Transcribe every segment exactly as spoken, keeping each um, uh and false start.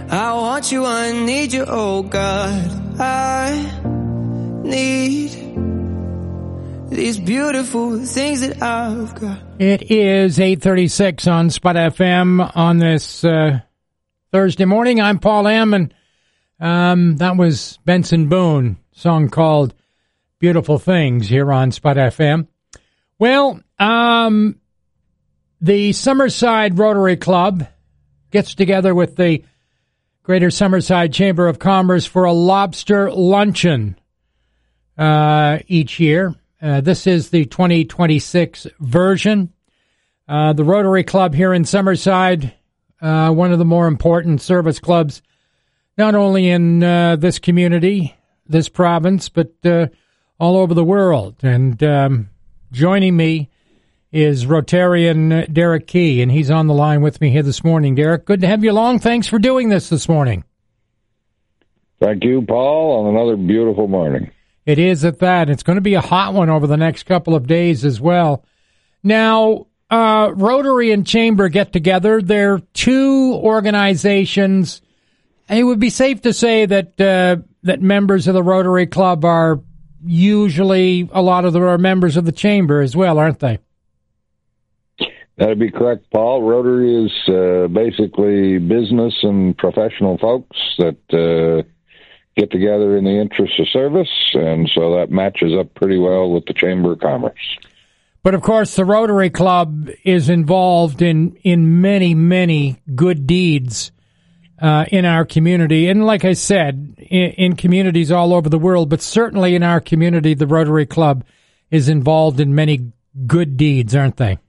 I want you, I need you, oh God. I need these beautiful things that I've got. It is eight thirty-six on Spot F M on this uh, Thursday morning. I'm Paul M. and um, that was Benson Boone, song called Beautiful Things here on Spot F M. Well, um, the Summerside Rotary Club gets together with the Greater Summerside Chamber of Commerce for a lobster luncheon uh, each year. Uh, this is the twenty twenty-six version. Uh, the Rotary Club here in Summerside, uh, one of the more important service clubs, not only in uh, this community, this province, but uh, all over the world. And um, joining me is Rotarian Derek Key, and he's on the line with me here this morning. Derek, good to have you along. Thanks for doing this this morning. Thank you, Paul, on another beautiful morning. It is at that. It's going to be a hot one over the next couple of days as well. Now, uh, Rotary and Chamber get together. They're two organizations. It would be safe to say that uh, that members of the Rotary Club are usually a lot of them are members of the Chamber as well, aren't they? That'd be correct, Paul. Rotary is uh, basically business and professional folks that uh, get together in the interest of service, and so that matches up pretty well with the Chamber of Commerce. But, of course, the Rotary Club is involved in, in many, many good deeds uh, in our community. And like I said, in, in communities all over the world, but certainly in our community, the Rotary Club is involved in many good deeds, aren't they?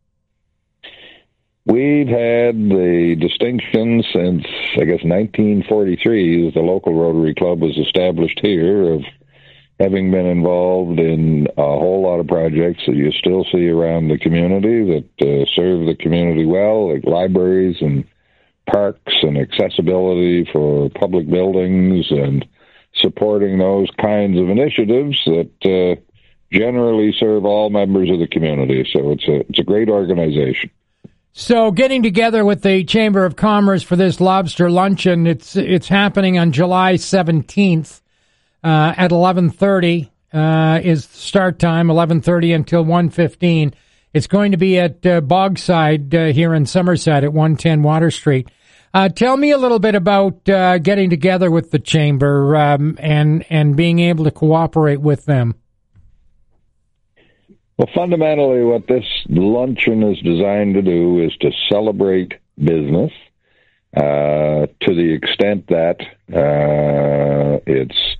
We've had the distinction since, I guess, nineteen forty-three, as the local Rotary Club was established here, of having been involved in a whole lot of projects that you still see around the community that uh, serve the community well, like libraries and parks and accessibility for public buildings and supporting those kinds of initiatives that uh, generally serve all members of the community. So it's a, it's a great organization. So getting together with the Chamber of Commerce for this lobster luncheon, it's it's happening on July seventeenth uh, at eleven thirty uh, is start time, eleven thirty until one fifteen. It's going to be at uh, Bogside uh, here in Somerset at one ten Water Street. Uh, tell me a little bit about uh, getting together with the Chamber um, and, and being able to cooperate with them. Well, fundamentally, what this luncheon is designed to do is to celebrate business uh, to the extent that uh, it's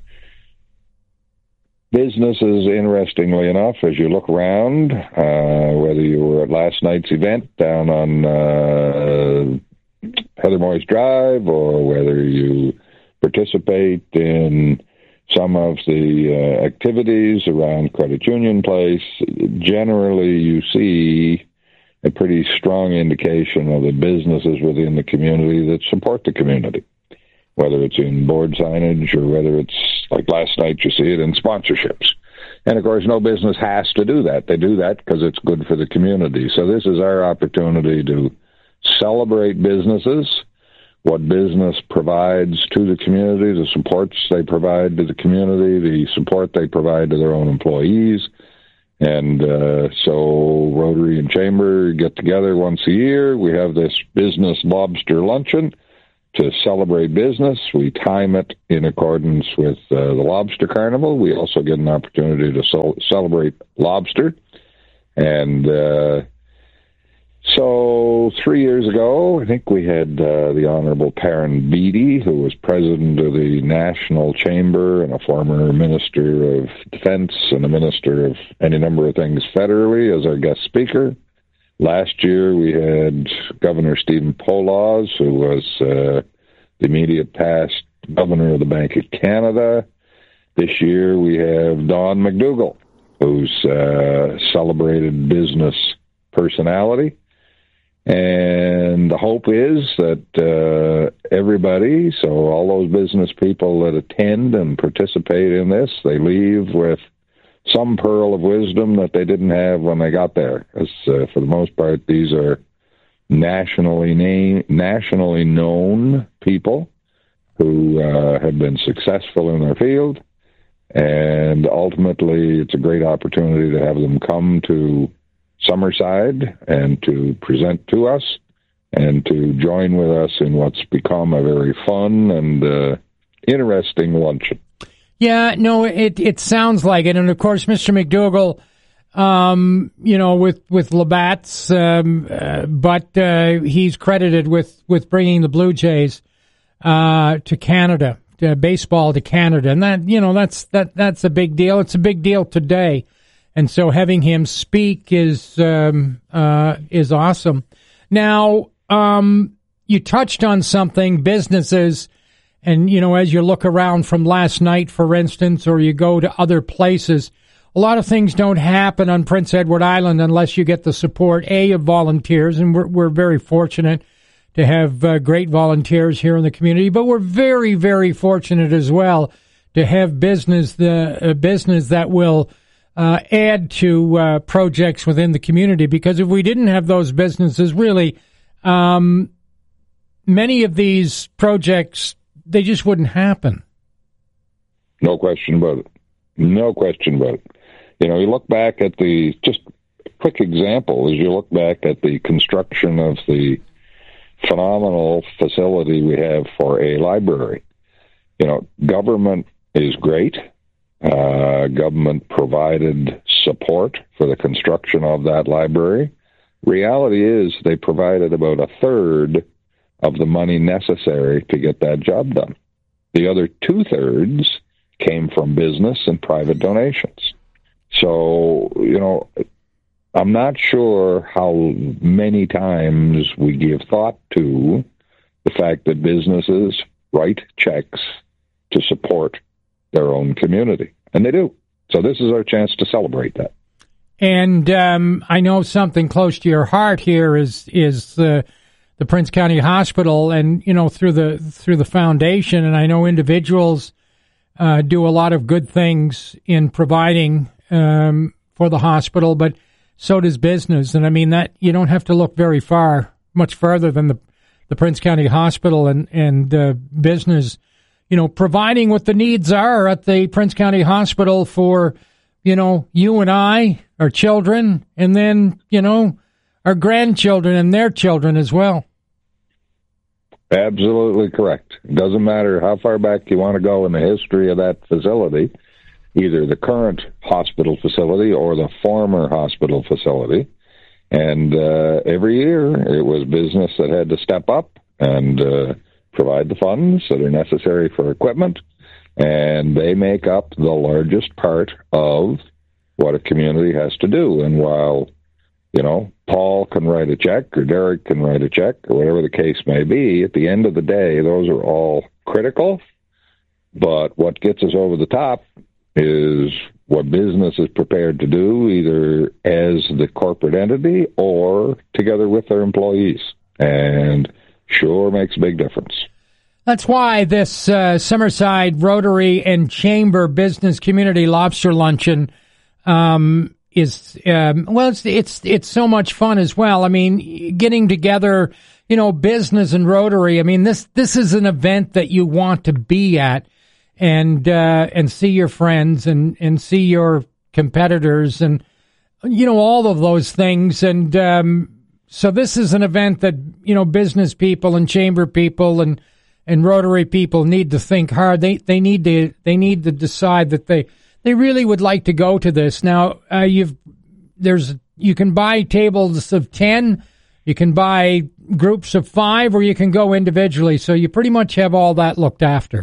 businesses, interestingly enough, as you look around, uh, whether you were at last night's event down on uh, Heather Moyes Drive or whether you participate in some of the uh, activities around Credit Union Place, generally you see a pretty strong indication of the businesses within the community that support the community, whether it's in board signage or whether it's, like last night, you see it in sponsorships. And, of course, no business has to do that. They do that because it's good for the community. So this is our opportunity to celebrate businesses, what business provides to the community, the supports they provide to the community, the support they provide to their own employees. And uh, so Rotary and Chamber get together once a year. We have this business lobster luncheon to celebrate business. We time it in accordance with uh, the Lobster Carnival. We also get an opportunity to sol- celebrate lobster. And uh So three years ago, I think we had uh, the Honorable Perrin Beatty, who was president of the National Chamber and a former Minister of Defense and a Minister of any number of things federally, as our guest speaker. Last year, we had Governor Stephen Poloz, who was uh, the immediate past Governor of the Bank of Canada. This year, we have Don McDougall, who's uh, celebrated business personality. And the hope is that uh, everybody, so all those business people that attend and participate in this, they leave with some pearl of wisdom that they didn't have when they got there. Because uh, for the most part, these are nationally name, nationally known people who uh, have been successful in their field, and ultimately it's a great opportunity to have them come to Summerside and to present to us and to join with us in what's become a very fun and uh, interesting luncheon. Yeah, no, it it sounds like it. And, of course, Mister McDougall, um, you know, with, with Labatt's, um, uh, but uh, he's credited with, with bringing the Blue Jays uh, to Canada, to baseball to Canada. And, that you know, that's that that's a big deal. It's a big deal today. And so having him speak is um, uh, is awesome. Now, um, you touched on something, businesses. And, you know, as you look around from last night, for instance, or you go to other places, a lot of things don't happen on Prince Edward Island unless you get the support, A, of volunteers, and we're, we're very fortunate to have uh, great volunteers here in the community, but we're very, very fortunate as well to have business, the uh, business that will uh, add to uh, projects within the community, because if we didn't have those businesses, really, um, many of these projects, they just wouldn't happen. No question about it. No question about it. You know, you look back at the, just a quick example, is you look back at the construction of the phenomenal facility we have for a library. You know, government is great. Uh, government provided support for the construction of that library. Reality is they provided about a third of the money necessary to get that job done. The other two-thirds came from business and private donations. So, you know, I'm not sure how many times we give thought to the fact that businesses write checks to support their own community, and they do. So this is our chance to celebrate that. And um, I know something close to your heart here is is uh, the Prince County Hospital, and you know through the through the foundation, and I know individuals uh, do a lot of good things in providing um, for the hospital, but so does business. And I mean that you don't have to look very far, much further than the the Prince County Hospital and and uh, business, you know, providing what the needs are at the Prince County Hospital for, you know, you and I, our children, and then, you know, our grandchildren and their children as well. Absolutely correct. It doesn't matter how far back you want to go in the history of that facility, either the current hospital facility or the former hospital facility. And uh, every year it was business that had to step up and uh, provide the funds that are necessary for equipment. And they make up the largest part of what a community has to do. And while, you know, Paul can write a check or Derek can write a check or whatever the case may be, at the end of the day, those are all critical. But what gets us over the top is what business is prepared to do, either as the corporate entity or together with their employees. And sure makes a big difference. That's why this uh, Summerside Rotary and Chamber Business Community Lobster Luncheon um, is, um, well, it's, it's it's so much fun as well. I mean, getting together, you know, business and Rotary. I mean, this this is an event that you want to be at and uh, and see your friends and, and see your competitors and, you know, all of those things. And um, so this is an event that, you know, business people and chamber people and And Rotary people need to think hard. They they need to they need to decide that they they really would like to go to this. Now uh, you've there's you can buy tables of ten, you can buy groups of five, or you can go individually. So you pretty much have all that looked after.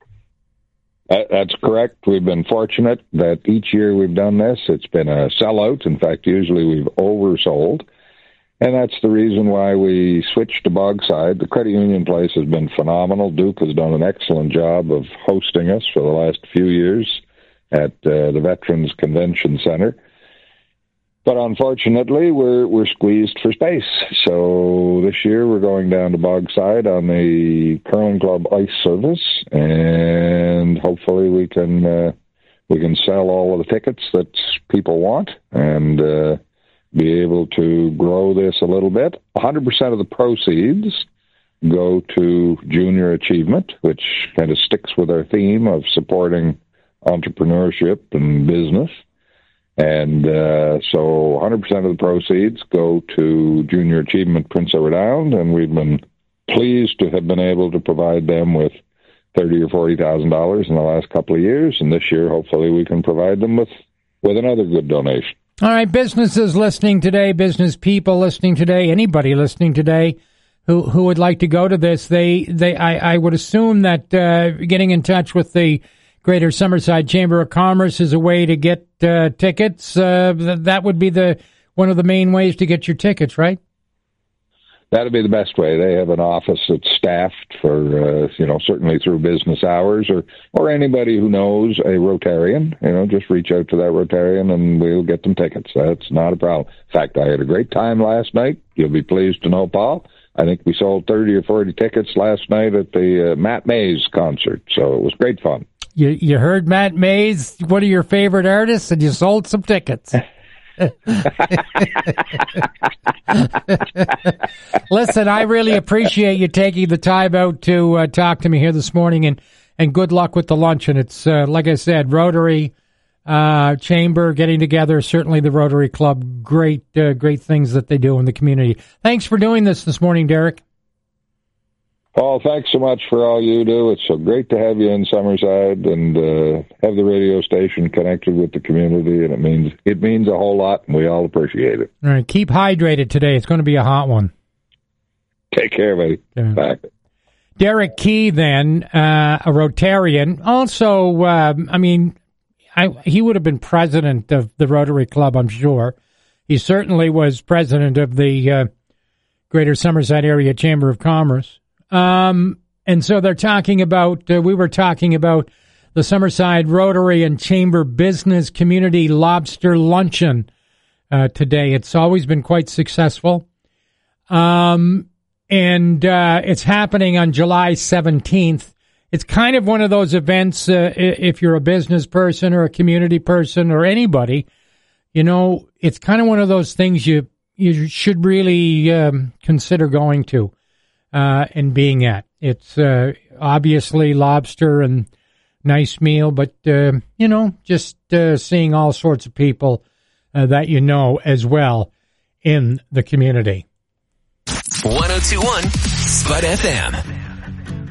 That's correct. We've been fortunate that each year we've done this, it's been a sellout. In fact, usually we've oversold. And that's the reason why we switched to Bogside. The credit union place has been phenomenal. Duke has done an excellent job of hosting us for the last few years at uh, the Veterans Convention Center. But unfortunately, we're we're squeezed for space. So this year we're going down to Bogside on the Curling Club ice service, and hopefully we can uh, we can sell all of the tickets that people want and. Uh, be able to grow this a little bit. one hundred percent of the proceeds go to junior achievement, which kind of sticks with our theme of supporting entrepreneurship and business. And uh, so one hundred percent of the proceeds go to Junior Achievement Prince Edward Island, and we've been pleased to have been able to provide them with thirty thousand dollars or forty thousand dollars in the last couple of years, and this year hopefully we can provide them with, with another good donation. All right, businesses listening today, business people listening today, anybody listening today who who would like to go to this, they, they I, I would assume that uh, getting in touch with the Greater Summerside Chamber of Commerce is a way to get uh, tickets. Uh, th- that would be the one of the main ways to get your tickets, right? That'd be the best way. They have an office that's staffed for, uh, you know, certainly through business hours, or, or anybody who knows a Rotarian, you know, just reach out to that Rotarian and we'll get them tickets. That's not a problem. In fact, I had a great time last night. You'll be pleased to know, Paul. I think we sold thirty or forty tickets last night at the uh, Matt Mays concert, so it was great fun. You you heard Matt Mays, one of your favorite artists, and you sold some tickets. Listen, I really appreciate you taking the time out to uh, talk to me here this morning, and, and good luck with the luncheon. It's, uh, like I said, Rotary uh, Chamber getting together, certainly the Rotary Club, great, uh, great things that they do in the community. Thanks for doing this this morning, Derek. Paul, thanks so much for all you do. It's so great to have you in Summerside and uh, have the radio station connected with the community, and it means it means a whole lot, and we all appreciate it. All right, keep hydrated today. It's going to be a hot one. Take care, buddy. Yeah. Bye. Derek Key, then, uh, a Rotarian. Also, uh, I mean, I, he would have been president of the Rotary Club, I'm sure. He certainly was president of the uh, Greater Summerside Area Chamber of Commerce. Um, and so they're talking about, uh, we were talking about the Summerside Rotary and Chamber Business Community Lobster Luncheon uh, today. It's always been quite successful. Um, and uh, it's happening on July seventeenth. It's kind of one of those events, uh, if you're a business person or a community person or anybody, you know, it's kind of one of those things you, you should really um, consider going to. Uh, and being at. It's uh, obviously lobster and nice meal, but, uh, you know, just uh, seeing all sorts of people uh, that you know as well in the community. one oh two point one Spud F M.